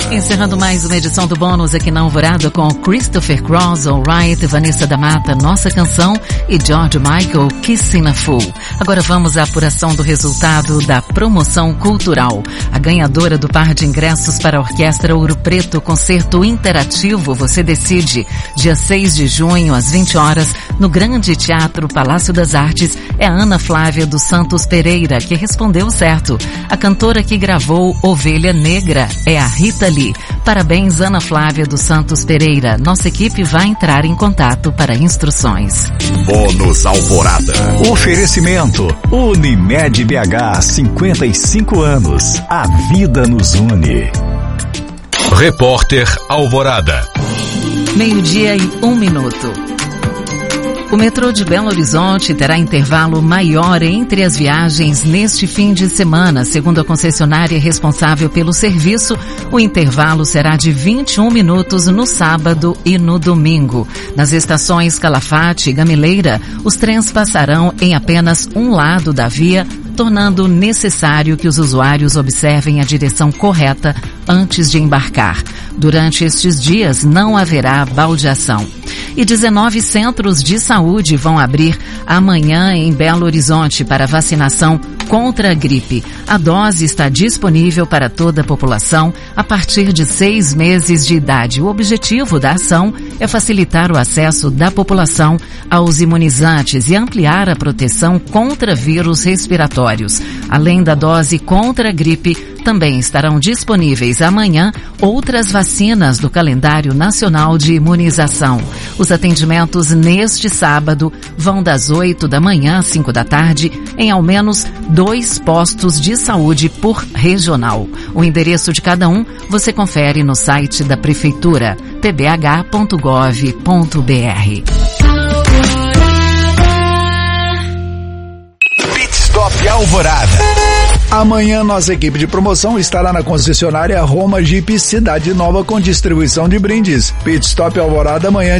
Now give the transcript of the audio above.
Encerrando mais uma edição do Bônus aqui na Alvorada com Christopher Cross, Alright, Vanessa da Mata, Nossa Canção e George Michael, Kissing a Fool. Agora vamos à apuração do resultado da promoção cultural. A ganhadora do par de ingressos para a Orquestra Ouro Preto Concerto Interativo Você Decide, dia 6 de junho às 20 horas, no Grande Teatro Palácio das Artes, é a Ana Flávia dos Santos Pereira, que respondeu certo. A cantora que gravou Ovelha Negra é a Rita Lee. Parabéns, Ana Flávia dos Santos Pereira. Nossa equipe vai entrar em contato para instruções. Bônus Alvorada. Oferecimento Unimed BH, 55 anos. A vida nos une. Repórter Alvorada. 12:01. O metrô de Belo Horizonte terá intervalo maior entre as viagens neste fim de semana. Segundo a concessionária responsável pelo serviço, o intervalo será de 21 minutos no sábado e no domingo. Nas estações Calafate e Gamileira, os trens passarão em apenas um lado da via, tornando necessário que os usuários observem a direção correta antes de embarcar. Durante estes dias não haverá baldeação. E 19 centros de saúde vão abrir amanhã em Belo Horizonte para vacinação contra a gripe. A dose está disponível para toda a população a partir de 6 meses de idade. O objetivo da ação é facilitar o acesso da população aos imunizantes e ampliar a proteção contra vírus respiratórios. Além da dose contra a gripe, também estarão disponíveis amanhã outras vacinas do calendário nacional de imunização. Os atendimentos neste sábado vão das 8 da manhã às 5 da tarde em ao menos 2 postos de saúde por regional. O endereço de cada um você confere no site da Prefeitura, pbh.gov.br. Pit Stop Alvorada. Amanhã nossa equipe de promoção estará na concessionária Roma Jeep Cidade Nova com distribuição de brindes. Pit Stop Alvorada amanhã